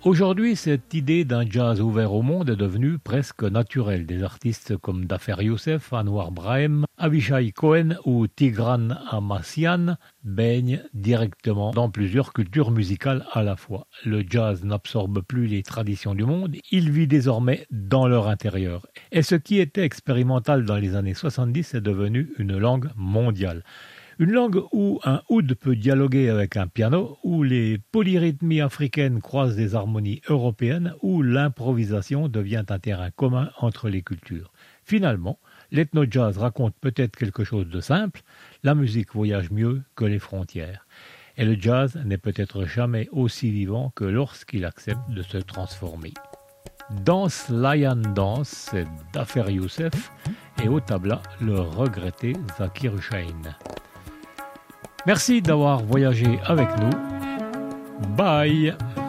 Aujourd'hui, cette idée d'un jazz ouvert au monde est devenue presque naturelle. Des artistes comme Dafer Youssef, Anwar Brahim, Avishai Cohen ou Tigran Amassian baignent directement dans plusieurs cultures musicales à la fois. Le jazz n'absorbe plus les traditions du monde, il vit désormais dans leur intérieur. Et ce qui était expérimental dans les années 70 est devenu une langue mondiale. Une langue où un oud peut dialoguer avec un piano, où les polyrythmies africaines croisent des harmonies européennes, où l'improvisation devient un terrain commun entre les cultures. Finalement, l'ethno-jazz raconte peut-être quelque chose de simple, la musique voyage mieux que les frontières. Et le jazz n'est peut-être jamais aussi vivant que lorsqu'il accepte de se transformer. Danse Lion Dance, c'est Dafer Youssef, et au tabla, le regretté Zakir Hussain. Merci d'avoir voyagé avec nous. Bye!